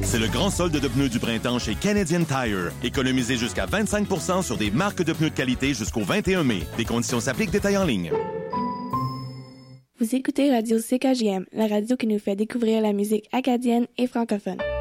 C'est le grand solde de pneus du printemps chez Canadian Tire. Économisez jusqu'à 25 % sur des marques de pneus de qualité jusqu'au 21 mai. Des conditions s'appliquent, détails en ligne. Vous écoutez Radio CKJM, la radio qui nous fait découvrir la musique acadienne et francophone.